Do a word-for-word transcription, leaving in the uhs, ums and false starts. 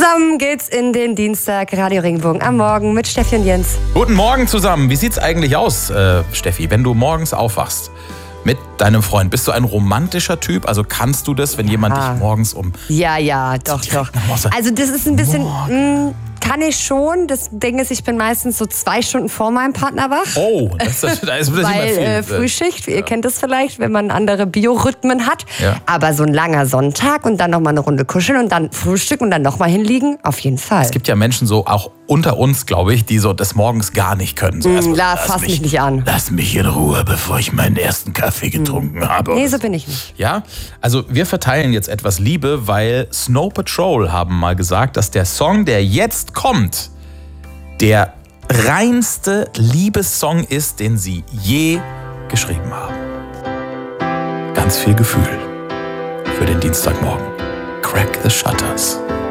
Zusammen geht's in den Dienstag Radio Regenbogen am Morgen mit Steffi und Jens. Guten Morgen zusammen. Wie sieht's eigentlich aus, äh, Steffi, wenn du morgens aufwachst mit deinem Freund? Bist du ein romantischer Typ? Also kannst du das, wenn jemand Ah. dich morgens um... Ja, ja, doch, doch. Also das ist ein bisschen... Mh, kann ich schon. Das Ding ist, ich bin meistens so zwei Stunden vor meinem Partner wach. Oh, das, das, das ist Weil immer viel. äh, Frühschicht, ihr Ja. kennt das vielleicht, wenn man andere Biorhythmen hat. Ja. Aber so ein langer Sonntag und dann nochmal eine Runde kuscheln und dann Frühstück und dann nochmal hinliegen, auf jeden Fall. Es gibt ja Menschen so, auch unter uns, glaube ich, die so des Morgens gar nicht können. So erstmal, La, fass mich nicht an. Lass mich in Ruhe, bevor ich meinen ersten Kaffee getrunken habe. Nee, so bin ich nicht. Ja, also wir verteilen jetzt etwas Liebe, weil Snow Patrol haben mal gesagt, dass der Song, der jetzt kommt, der reinste Liebessong ist, den sie je geschrieben haben. Ganz viel Gefühl für den Dienstagmorgen. Crack the Shutters.